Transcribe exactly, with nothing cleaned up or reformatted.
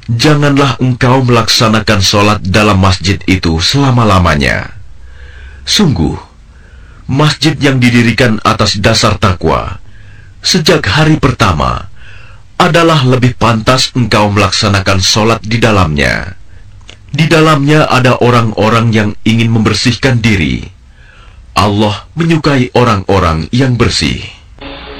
Janganlah engkau melaksanakan sholat dalam masjid itu selama-lamanya. Sungguh, masjid yang didirikan atas dasar takwa sejak hari pertama adalah lebih pantas engkau melaksanakan sholat di dalamnya. Di dalamnya ada orang-orang yang ingin membersihkan diri. Allah menyukai orang-orang yang bersih.